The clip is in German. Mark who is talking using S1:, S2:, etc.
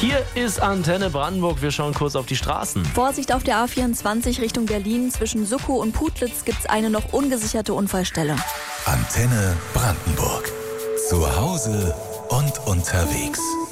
S1: Hier ist Antenne Brandenburg. Wir schauen kurz auf die Straßen.
S2: Vorsicht auf der A24 Richtung Berlin. Zwischen Suckow und Putlitz gibt es eine noch ungesicherte Unfallstelle.
S3: Antenne Brandenburg. Zu Hause und unterwegs.